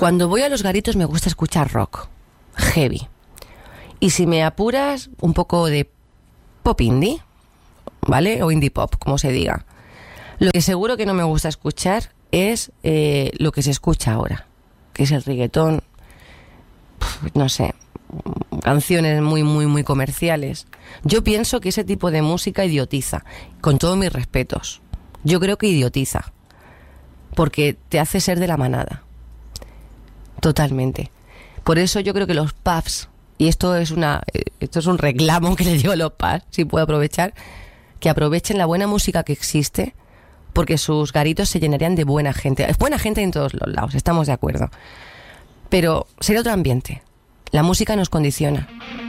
Cuando voy a los garitos me gusta escuchar rock, heavy. Y si me apuras, un poco de pop indie, ¿vale? O indie pop, como se diga. Lo que seguro que no me gusta escuchar es lo que se escucha ahora, que es el reggaetón, no sé, canciones muy, muy, muy comerciales. Yo pienso que ese tipo de música idiotiza, con todos mis respetos. Yo creo que idiotiza, porque te hace ser de la manada. Totalmente. Por eso yo creo que los pubs, y esto es un reclamo que le digo a los pubs, si puedo aprovechar, que aprovechen la buena música que existe, porque sus garitos se llenarían de buena gente. Es buena gente en todos los lados, estamos de acuerdo. Pero sería otro ambiente. La música nos condiciona.